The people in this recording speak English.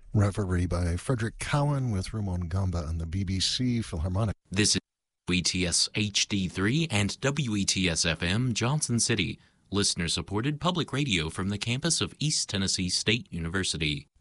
Reverie by Frederick Cowan with Ramon Gamba and the BBC Philharmonic. This is WETS HD3 and WETS FM Johnson City, listener-supported public radio from the campus of East Tennessee State University.